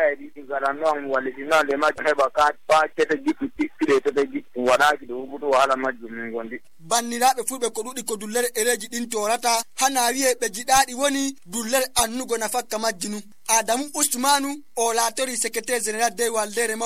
di gara non wali dina le ma heba ka pa kete jipi tire to de jipi wadaji do budu wala majjum gondi banniraaɓe fulɓe ko ɗuɗi ko dullere ereji ɗin torata hana wi'e ɓe jiɗaɗi woni dullere annugo nafakka majjinu. Adamu Usmanu o laatori secrétaire général de Waldere